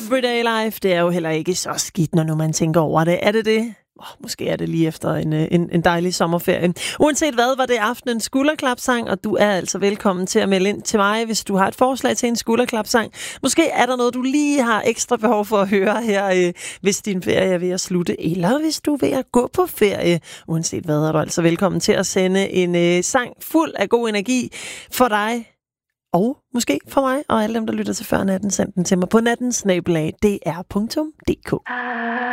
Everyday life, det er jo heller ikke så skidt, når nu man tænker over det. Er det det? Måske er det lige efter en dejlig sommerferie. Uanset hvad, var det aftenens skulderklapsang, og du er altså velkommen til at melde ind til mig, hvis du har et forslag til en skulderklapsang. Måske er der noget, du lige har ekstra behov for at høre her, hvis din ferie er ved at slutte, eller hvis du er ved at gå på ferie. Uanset hvad, er du altså velkommen til at sende en sang fuld af god energi for dig, og måske for mig, og alle dem, der lytter til før natten, send den til mig på nattensnabelag.dr.dk.